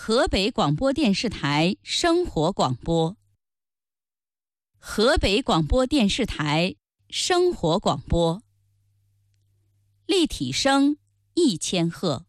河北广播电视台生活广播。河北广播电视台生活广播。立体声1000赫。